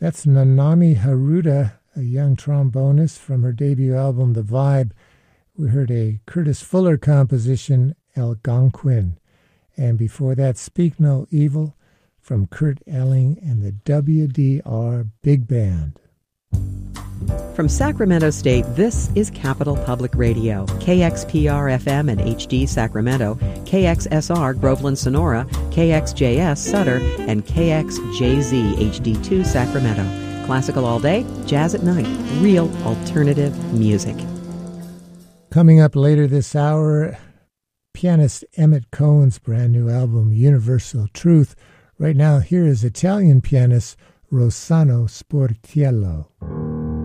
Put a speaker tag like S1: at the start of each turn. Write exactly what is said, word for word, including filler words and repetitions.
S1: That's Nanami Haruta, a young trombonist from her debut album, The Vibe. We heard a Curtis Fuller composition, Algonquin. And before that, Speak No Evil from Kurt Elling and the W D R Big Band.
S2: From Sacramento State, this is Capital Public Radio, K X P R F M and H D Sacramento, K X S R Groveland Sonora, K X J S Sutter, and K X J Z H D two Sacramento. Classical all day, jazz at night, real alternative music.
S1: Coming up later this hour, pianist Emmett Cohen's brand new album, Universal Truth. Right now, here is Italian pianist Rossano Sportiello.